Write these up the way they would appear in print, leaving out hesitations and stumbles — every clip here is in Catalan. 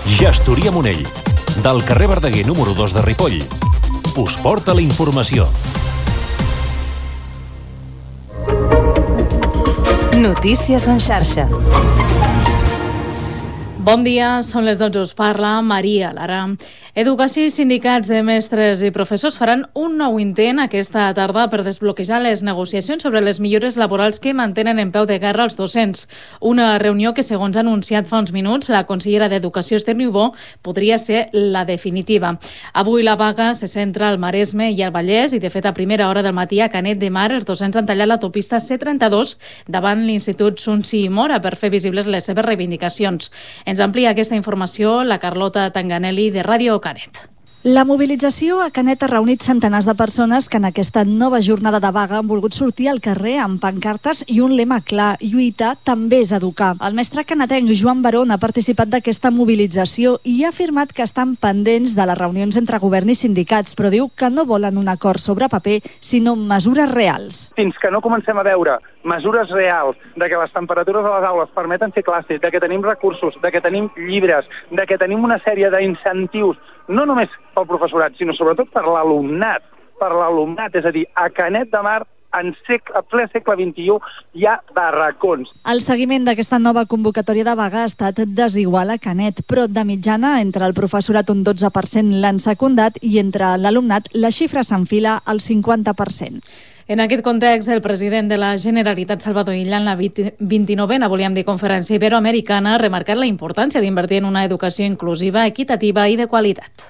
Gestoria Monell, del carrer Verdaguer número 2 de Ripoll, us porta la informació. Notícies en xarxa. Bon dia, són les 12, us parla Maria Lara. Educació i sindicats de mestres i professors faran un nou intent aquesta tarda per desbloquejar les negociacions sobre les millores laborals que mantenen en peu de guerra els docents. Una reunió que, segons ha anunciat fa uns minuts la consellera d'Educació, Esther Niubó, podria ser la definitiva. Avui la vaga se centra al Maresme i al Vallès i, de fet, a primera hora del matí a Canet de Mar els docents han tallat l'autopista C32 davant l'Institut Sunsi i Mora per fer visibles les seves reivindicacions. Ens amplia aquesta informació la Carlota Tanganelli de Ràdio Canet. La mobilització a Canet ha reunit centenars de persones que en aquesta nova jornada de vaga han volgut sortir al carrer amb pancartes i un lema clar: lluitar també és educar. El mestre canetenc Joan Barón ha participat d'aquesta mobilització i ha afirmat que estan pendents de les reunions entre govern i sindicats, però diu que no volen un acord sobre paper, sinó mesures reals. Fins que no comencem a veure mesures reals de que les temperatures a les aules permeten fer classes, de que tenim recursos, de que tenim llibres, de que tenim una sèrie d'incentius, no només pel professorat, sinó sobretot per l'alumnat, és a dir, a Canet de Mar, en ple segle XXI, hi ha barracons. El seguiment d'aquesta nova convocatòria de vaga ha estat desigual a Canet, però de mitjana, entre el professorat un 12% l'han secundat i entre l'alumnat la xifra s'enfila al 50%. En aquest context, el president de la Generalitat, Salvador Illa, en la 29a, volíem dir, conferència iberoamericana, ha remarcat la importància d'invertir en una educació inclusiva, equitativa i de qualitat.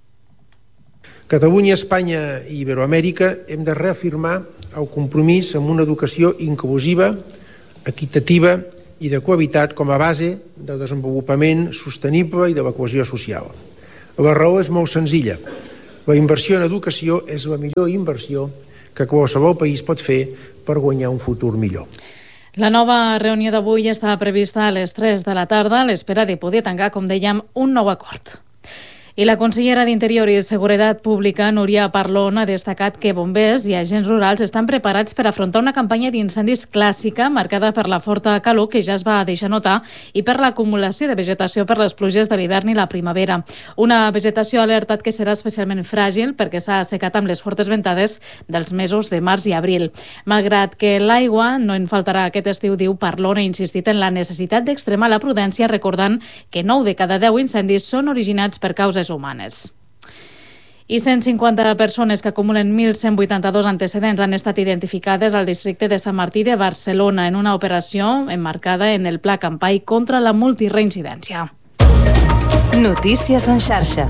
Catalunya, Espanya i Iberoamèrica hem de reafirmar el compromís amb una educació inclusiva, equitativa i de qualitat com a base del desenvolupament sostenible i de la cohesió social. La raó és molt senzilla. La inversió en educació és la millor inversió que qualsevol país pot fer per guanyar un futur millor. La nova reunió d'avui està prevista a les 3 de la tarda a l'espera de poder tancar, com dèiem, un nou acord. I la consellera d'Interior i Seguretat Pública, Núria Parlon, ha destacat que bombers i agents rurals estan preparats per afrontar una campanya d'incendis clàssica marcada per la forta calor que ja es va deixar notar i per l'acumulació de vegetació per les pluges de l'hivern i la primavera. Una vegetació ha alertat que serà especialment fràgil perquè s'ha assecat amb les fortes ventades dels mesos de març i abril. Malgrat que l'aigua no en faltarà aquest estiu, diu Parlon, ha insistit en la necessitat d'extremar la prudència, recordant que 9 de cada 10 incendis són originats per causes humanes. I 150 persones que acumulen 1.182 antecedents han estat identificades al districte de Sant Martí de Barcelona en una operació emmarcada en el Pla Campai contra la multireincidència. Notícies en xarxa.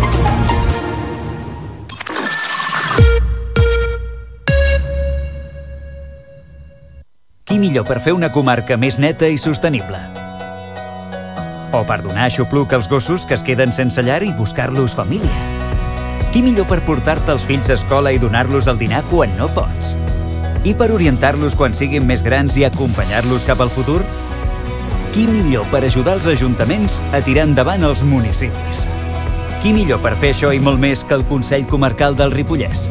Qui millor per fer una comarca més neta i sostenible? O per donar aixopluc als gossos que es queden sense llar i buscar-los família? Qui millor per portar-te els fills a escola i donar-los el dinar quan no pots? I per orientar-los quan siguin més grans i acompanyar-los cap al futur? Qui millor per ajudar els ajuntaments a tirar endavant els municipis? Qui millor per fer això i molt més que el Consell Comarcal del Ripollès?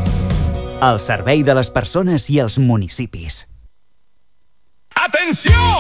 Al servei de les persones i els municipis. ¡Atención!